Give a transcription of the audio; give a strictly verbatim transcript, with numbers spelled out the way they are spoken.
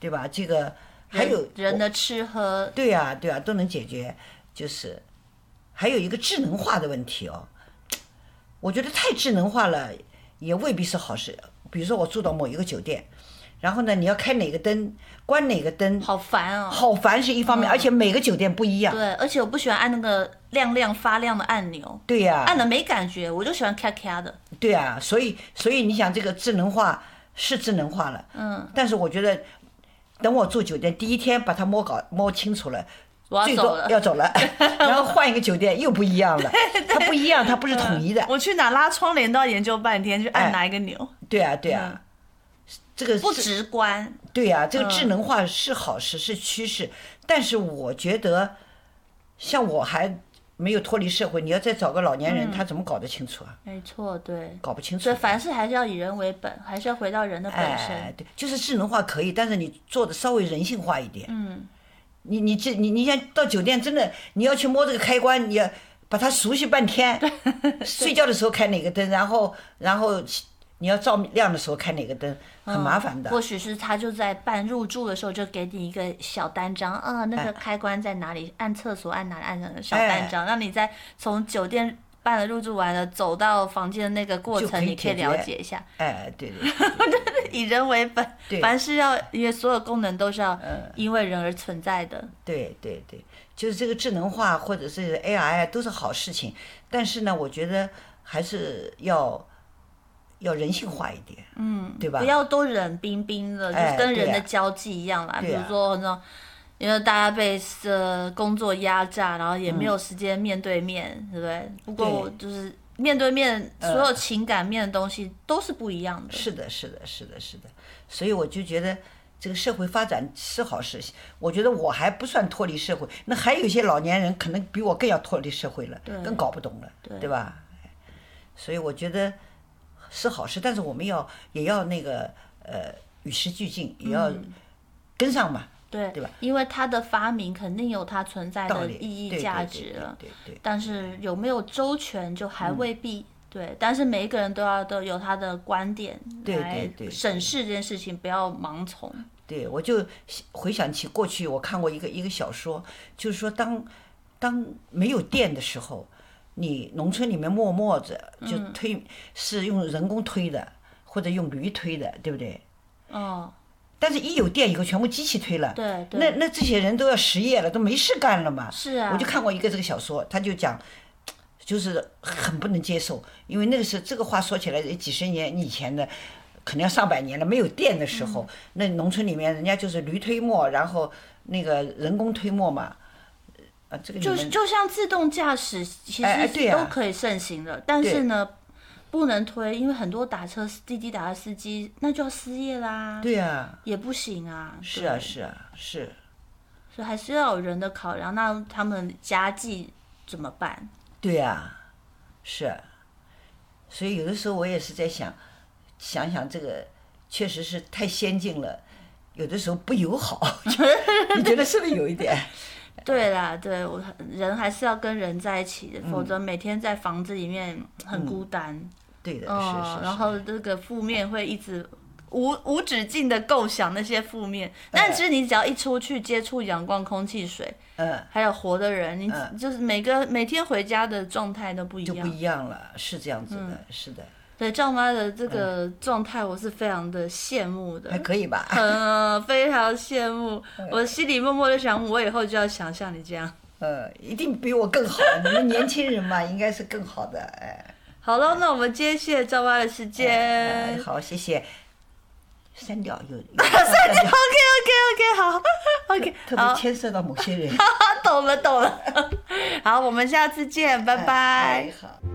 对吧？这个还有人的吃喝， 对呀、啊、对呀、啊、都能解决，就是还有一个智能化的问题哦。我觉得太智能化了也未必是好事。比如说我住到某一个酒店，然后呢你要开哪个灯关哪个灯， 好烦哦， 好烦是一方面、嗯、而且每个酒店不一样。 对，而且我不喜欢按那个亮亮发亮的按钮。 对呀、啊， 按了没感觉，我就喜欢咔咔的。 对啊，所以所以你想这个智能化是智能化了， 嗯， 但是我觉得等我住酒店第一天把它摸搞摸清楚了， 我要走了， 最多要走了，然后换一个酒店又不一样了，它不一样，它不是统一的。 嗯、我去哪拉窗帘都要研究半天，去按哪一个钮。哎、 对啊，对啊，嗯、这个不直观。 对啊，这个智能化是好事，嗯、是趋势，但是我觉得，像我还没有脱离社会，你要再找个老年人，嗯、他怎么搞得清楚啊？ 没错，对， 搞不清楚。 所以凡事还是要以人为本，还是要回到人的本身。 哎，对，就是智能化可以，但是你做的稍微人性化一点。 嗯。 你你这你你像到酒店真的你要去摸这个开关，你要把它熟悉半天。睡觉的时候开哪个灯，然后然后你要照亮的时候开哪个灯，很麻烦的。 嗯、或许是他就在办入住的时候就给你一个小单张啊，那个开关在哪里？哎、按厕所按哪里？按那个小单张，哎、让你在从酒店办了入住完了走到房间的那个过程，你可以了解一下。 哎，对对对， 以人为本，凡事要，因为所有功能都是要因为人而存在的。 嗯、对对对，就是这个智能化或者是 A I 都是好事情，但是呢，我觉得还是要要人性化一点， 嗯， 对吧？ 不要都冷冰冰的， 哎、 就是跟人的交际一样啦。 啊、 比如说那种。因为大家被呃工作压榨，然后也没有时间面对面，嗯、对不对？不过我就是面对面，所有情感面的东西都是不一样的。 是的，是的，是的，是的。所以我就觉得这个社会发展是好事。我觉得我还不算脱离社会，那还有一些老年人可能比我更要脱离社会了，更搞不懂了， 对, 对吧？所以我觉得是好事，但是我们要也要那个呃与时俱进，也要跟上嘛。嗯对， 对吧？ 因为它的发明肯定有它存在的意义价值了，但是有没有周全就还未必。嗯、对，但是每一个人都要都有他的观点来审视这件事情，不要盲从。 对，我就回想起过去我看过一个一个小说，就是说当当没有电的时候，你农村里面默默着就推、嗯、是用人工推的，或者用驴推的，对不对？ 哦。 但是，一有电以后，全部机器推了。 对对。 那那这些人都要失业了，都没事干了嘛。 是啊。 我就看过一个这个小说，他就讲，就是很不能接受，因为那个是这个话说起来几十年以前的，可能要上百年了，没有电的时候，嗯、那农村里面人家就是驴推磨，然后那个人工推磨嘛。啊，这个就就像自动驾驶，其实都可以盛行的，哎啊、但是呢。不能推，因为很多打车滴滴打车司机那就要失业啦。 对啊， 也不行啊。 是啊，是啊，是。 所以还是要有人的考量，那他们家计怎么办？ 对啊，是啊。所以有的时候我也是在想，想想这个确实是太先进了，有的时候不友好。你觉得是不是有一点？ 对啦，对，我人还是要跟人在一起的，嗯、否则每天在房子里面很孤单。嗯、 对的， 哦、 是是是。 然后这个负面会一直无无止境的构想那些负面，但其实你只要一出去接触阳光、空气、水，嗯，还有活的人，你就是每个每天回家的状态都不一样， 就不一样了，是这样子的，嗯、是的。 对赵妈的这个状态，我是非常的羡慕的， 还可以吧？ 嗯，非常羡慕。我心里默默的想，我以后就要想像你这样。 呃，一定比我更好。你们年轻人嘛，应该是更好的，哎。 好了，那我们今天谢谢赵妈的时间。 哎、好，谢谢。删掉有。 删掉 ，OK OK OK， 好 ，OK， 特别牵涉到某些人。 懂了懂了。好，我们下次见，拜拜。 哎哎好。